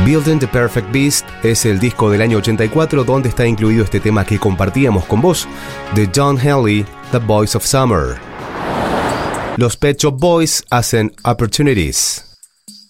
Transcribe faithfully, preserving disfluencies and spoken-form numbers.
Building the Perfect Beast es el disco del año ochenta y cuatro donde está incluido este tema que compartíamos con vos, de Don Henley, The Boys of Summer. Los Pet Shop Boys hacen Opportunities.